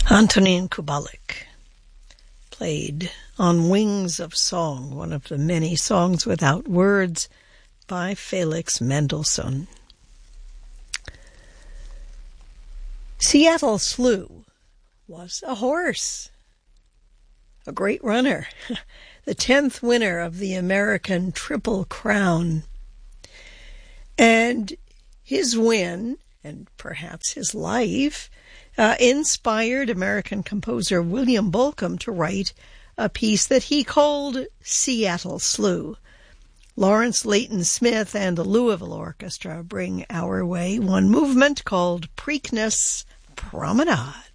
Antonin Kubalik played On Wings of Song, one of the many songs without words by Felix Mendelssohn. Seattle Slew was a horse, a great runner, the 10th winner of the American Triple Crown. And his win, and perhaps his life, inspired American composer William Bolcom to write a piece that he called Seattle Slew. Lawrence Leighton Smith and the Louisville Orchestra bring our way one movement called Preakness Promenade.